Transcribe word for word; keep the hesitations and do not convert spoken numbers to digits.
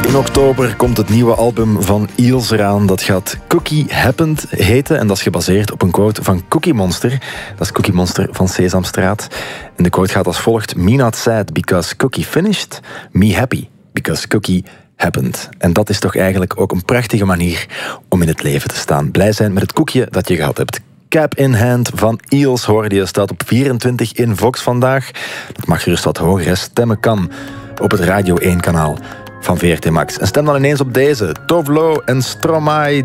In oktober komt het nieuwe album van Eels eraan. Dat gaat Cookie Happened heten. En dat is gebaseerd op een quote van Cookie Monster. Dat is Cookie Monster van Sesamstraat. En de quote gaat als volgt. Me not sad because Cookie finished. Me happy because Cookie happened. En dat is toch eigenlijk ook een prachtige manier om in het leven te staan. Blij zijn met het koekje dat je gehad hebt. Cap in Hand van Eels hoorde je. Staat op vierentwintig in Vox vandaag. Dat mag gerust wat hoger, hè. Stemmen kan op het Radio één kanaal van V R T Max. En stem dan ineens op deze. Tovlo en Stromae.